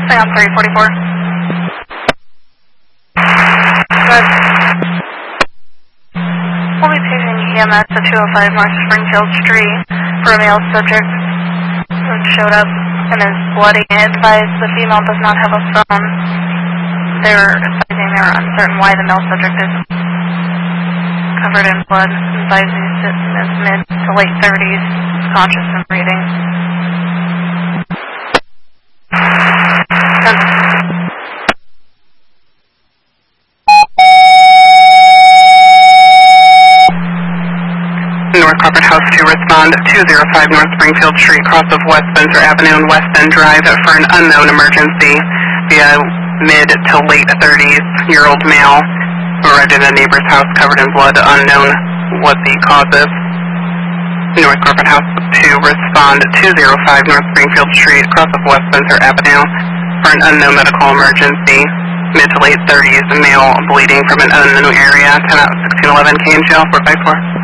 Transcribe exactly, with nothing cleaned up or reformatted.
Stay on three forty-four. Good. We'll be paging E M S at two oh five North Springfield Street for a male subject who showed up and is bloody. Advised the female does not have a phone. They were advising they were uncertain why the male subject is covered in blood. Advising is mid to late thirties, conscious and breathing. North Crawford House to respond two oh five North Springfield Street, cross of West Spencer Avenue and West End Drive for an unknown emergency via mid to late thirties year old male who arrived at a neighbor's house covered in blood, unknown what the cause is. North Crawford House to respond two oh five North Springfield Street, cross of West Spencer Avenue for an unknown medical emergency, mid to late thirties male bleeding from an unknown area, ten out sixteen eleven K M G L four five four.